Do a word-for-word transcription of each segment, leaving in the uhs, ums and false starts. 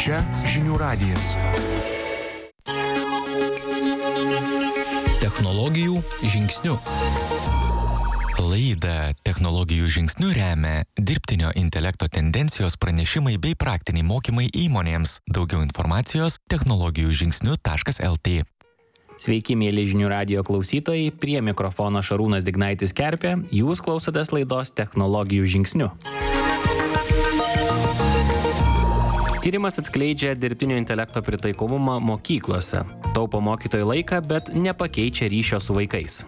Čia žinių radijas. Technologijų žingsniu. Laidą Technologijų žingsniu remia dirbtinio intelekto tendencijos pranešimai bei praktiniai mokymai įmonėms. Daugiau informacijos technologijų žingsniu taškas lt. Sveiki, mėly žinių radijo klausytojai, prie mikrofono Šarūnas Dignaitis Kerpė, jūs klausotės laidos Technologijų žingsniu. Tyrimas atskleidžia dirbtinio intelekto pritaikomumą mokyklose, taupo mokytojų laiką, bet nepakeičia ryšio su vaikais.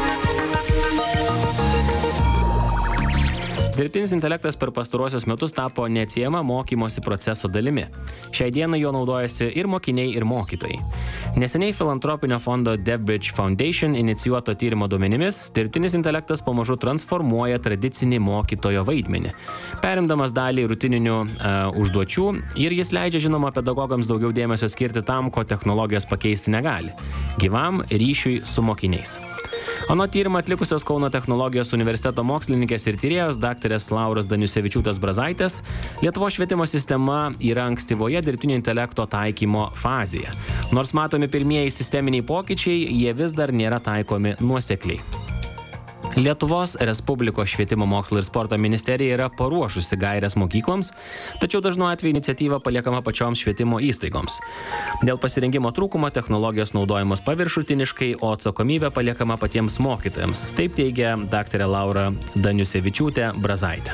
Dirbtinis intelektas per pastaruosius metus tapo neatsiejama mokymosi proceso dalimi. Šiai dienai jo naudojasi ir mokiniai, ir mokytojai. Neseniai filantropinio fondo DevBridge Foundation inicijuoto tyrimo duomenimis, dirbtinis intelektas pamažu transformuoja tradicinį mokytojo vaidmenį, perimdamas dalį rutininių uh, užduočių, ir jis leidžia, žinoma, pedagogams daugiau dėmesio skirti tam, ko technologijos pakeisti negali – gyvam ryšiui su mokiniais. Anot tyrimą atlikusios Kauno technologijos universiteto mokslininkės ir tyrėjos daktarės Lauros Daniusevičiūtės Brazaitės, Lietuvos švietimo sistema yra ankstyvoje dirbtinio intelekto taikymo fazėje. Nors matomi pirmieji sisteminiai pokyčiai, jie vis dar nėra taikomi nuosekliai. Lietuvos Respublikos švietimo mokslo ir sporto ministerija yra paruošusi gaires mokykloms, tačiau dažnu atveju iniciatyva paliekama pačioms švietimo įstaigoms. Dėl pasirengimo trūkumo technologijos naudojamos paviršutiniškai, o atsakomybė paliekama patiems mokytojams. Taip teigia daktarė Laura Daniusevičiūtė Brazaitė.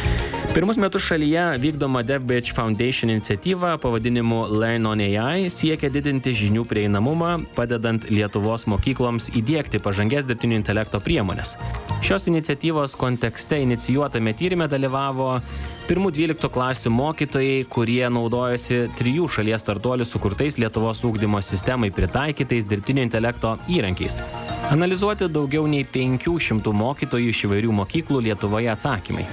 Pirmus metus šalyje vykdoma DevBridge Foundation iniciatyva pavadinimu Learn on A I siekia didinti žinių prieinamumą, padedant Lietuvos mokykloms įdiegti pažangias dirbtinio intelekto priemonės. Šios iniciatyvos kontekste inicijuotame tyrime dalyvavo pirmų dvyliktų klasių mokytojai, kurie naudojasi trijų šalies startuolių sukurtais Lietuvos ugdymo sistemai pritaikytais dirbtinio intelekto įrankiais. Analizuoti daugiau nei penkių šimtų mokytojų iš įvairių mokyklų Lietuvoje atsakymai.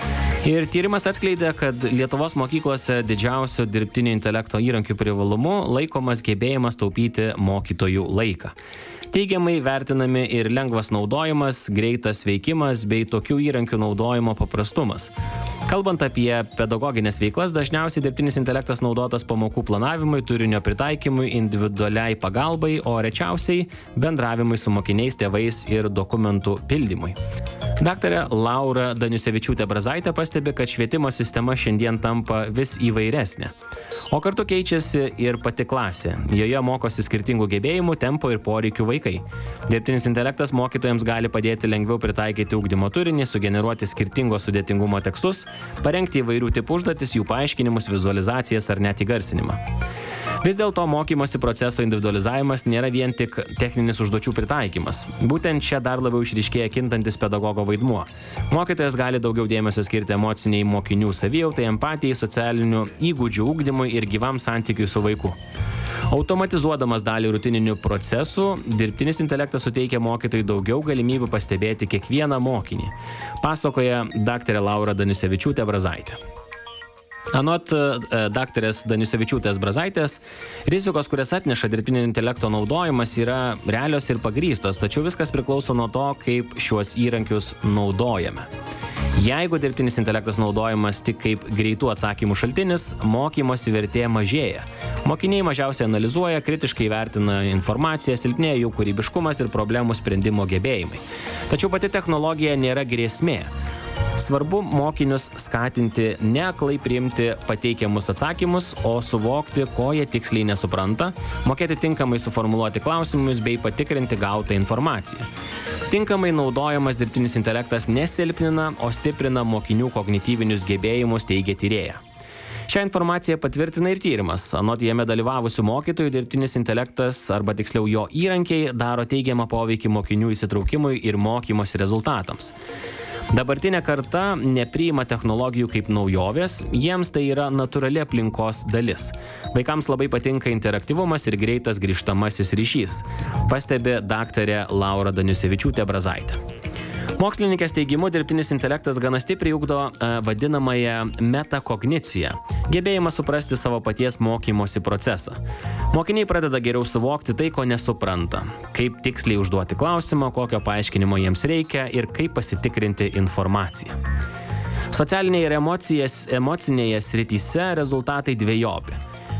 Ir tyrimas atskleidė, kad Lietuvos mokyklose didžiausio dirbtinio intelekto įrankių privalumu laikomas gebėjimas taupyti mokytojų laiką. Teigiamai vertinami ir lengvas naudojimas, greitas veikimas bei tokių įrankių naudojimo paprastumas. Kalbant apie pedagoginės veiklas, dažniausiai dirbtinis intelektas naudotas pamokų planavimui, turinio pritaikymui, individualiai pagalbai, o rečiausiai bendravimui su mokiniais, tėvais ir dokumentų pildymui. Daktarė Laura Daniusevičiūtė Brazaitė pastebi, kad švietimo sistema šiandien tampa vis įvairesnė. O kartu keičiasi ir pati klasė. Joje mokosi skirtingų gebėjimų, tempo ir poreikių vaikai. Dirbtinis intelektas mokytojams gali padėti lengviau pritaikyti ugdymo turinį, sugeneruoti skirtingo sudėtingumo tekstus, parengti įvairių tipų užduotis, jų paaiškinimus, vizualizacijas ar net įgarsinimą. Vis dėlto mokymosi proceso individualizavimas nėra vien tik techninis užduočių pritaikymas. Būtent čia dar labiau išryškėja kintantis pedagogo vaidmuo. Mokytojas gali daugiau dėmesio skirti emociniai mokinių savijautai, empatijai, socialinių įgūdžių ugdymui ir gyvam santykiui su vaiku. Automatizuodamas dalį rutininių procesų, dirbtinis intelektas suteikia mokytojui daugiau galimybių pastebėti kiekvieną mokinį, pasakoja daktarė Laura Daniusevičiūtė Brazaitė. Anot daktarės Daniusevičiūtės Brazaitės, rizikos, kurias atneša dirbtinio intelekto naudojimas, yra realios ir pagrįstos, tačiau viskas priklauso nuo to, kaip šiuos įrankius naudojame. Jeigu dirbtinis intelektas naudojamas tik kaip greitų atsakymų šaltinis, mokymosi vertė mažėja. Mokiniai mažiausiai analizuoja, kritiškai vertina informaciją, silpnėja jų kūrybiškumas ir problemų sprendimo gebėjimai. Tačiau pati technologija nėra grėsmė. Svarbu mokinius skatinti ne aklai priimti pateikiamus atsakymus, o suvokti, ko jie tiksliai nesupranta, mokėti tinkamai suformuluoti klausimus bei patikrinti gautą informaciją. Tinkamai naudojamas dirbtinis intelektas nesilpnina, o stiprina mokinių kognityvinius gebėjimus, teigia tyrėja. Šią informaciją patvirtina ir tyrimas. Anot jame dalyvavusių mokytojų, dirbtinis intelektas, arba tiksliau jo įrankiai, daro teigiamą poveikį mokinių įsitraukimui ir mokymosi rezultatams. Dabartinė karta nepriima technologijų kaip naujovės, jiems tai yra natūrali aplinkos dalis. Vaikams labai patinka interaktyvumas ir greitas grįžtamasis ryšys, pastebi daktarė Laura Daniusevičiūtė Brazaitė. Mokslininkės teigimu, dirbtinis intelektas gana stipriai ugdo e, vadinamąją metakogniciją, gebėjimą suprasti savo paties mokymosi procesą. Mokiniai pradeda geriau suvokti tai, ko nesupranta, kaip tiksliai užduoti klausimą, kokio paaiškinimo jiems reikia ir kaip pasitikrinti informaciją. Socialinėje ir emocijas, emocinėje srityse rezultatai dvejopi.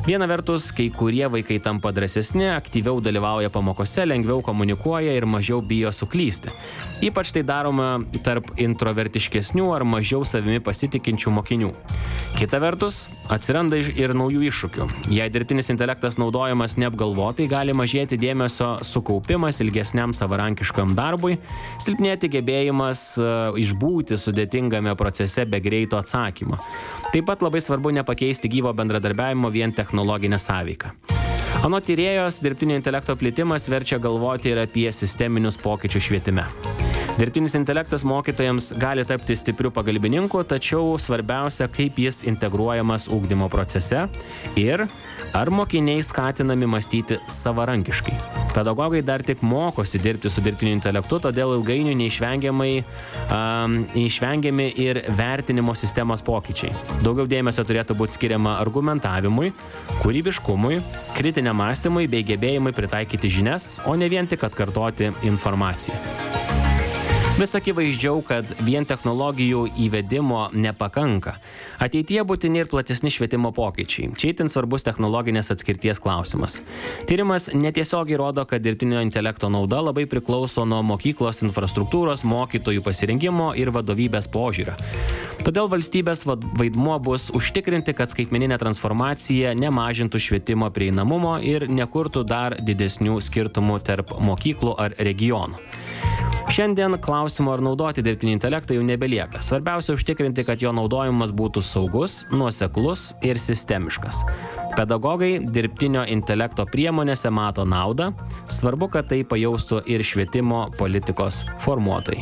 Viena vertus, kai kurie vaikai tampa drąsesni, aktyviau dalyvauja pamokose, lengviau komunikuoja ir mažiau bijo suklysti. Ypač tai daroma tarp introvertiškesnių ar mažiau savimi pasitikinčių mokinių. Kita vertus, atsiranda ir naujų iššūkių. Jei dirbtinis intelektas naudojamas neapgalvotai, gali mažėti dėmesio sukaupimas ilgesniam savarankiškam darbui, silpnėti gebėjimas uh, išbūti sudėtingame procese be greito atsakymo. Taip pat labai svarbu nepakeisti gyvo bendradarbiavimo vien technologinę sąveiką. Anot tyrėjos, dirbtinio intelekto plitimas verčia galvoti ir apie sisteminius pokyčius švietime. Dirbtinis intelektas mokytojams gali tapti stipriu pagalbininku, tačiau svarbiausia, kaip jis integruojamas ugdymo procese ir ar mokiniai skatinami mąstyti savarankiškai. Pedagogai dar tik mokosi dirbti su dirbtiniu intelektu, todėl ilgainiui neišvengiamai, um, neišvengiami ir vertinimo sistemos pokyčiai. Daugiau dėmesio turėtų būti skiriama argumentavimui, kūrybiškumui, kritiniam mąstymui bei gebėjimui pritaikyti žinias, o ne vien tik atkartoti informaciją. Vis akivaizdžiau, kad vien technologijų įvedimo nepakanka. Ateityje būtini ir platesni švietimo pokyčiai. Čia itin svarbus technologinės atskirties klausimas. Tyrimas netiesiogiai rodo, kad dirbtinio intelekto nauda labai priklauso nuo mokyklos infrastruktūros, mokytojų pasirinkimo ir vadovybės požiūrio. Todėl valstybės vaidmuo bus užtikrinti, kad skaitmeninė transformacija nemažintų švietimo prieinamumo ir nekurtų dar didesnių skirtumų tarp mokyklų ar regionų. Šiandien klausimo ar naudoti dirbtinį intelektą jau nebelieka. Svarbiausia užtikrinti, kad jo naudojimas būtų saugus, nuoseklus ir sistemiškas. Pedagogai dirbtinio intelekto priemonėse mato naudą, svarbu, kad tai pajaustų ir švietimo politikos formuotojai.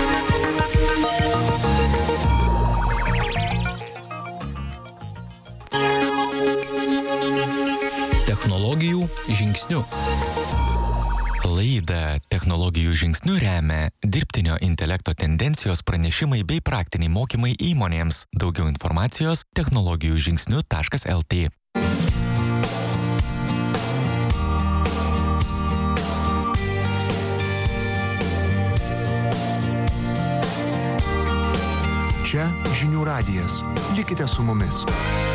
Technologijų žingsnių. Laidą technologijų žingsnių remia dirbtinio intelekto tendencijos pranešimai bei praktiniai mokymai įmonėms. Daugiau informacijos technologijų žingsnių taškas lt. Čia žinių radijas. Likite su mumis.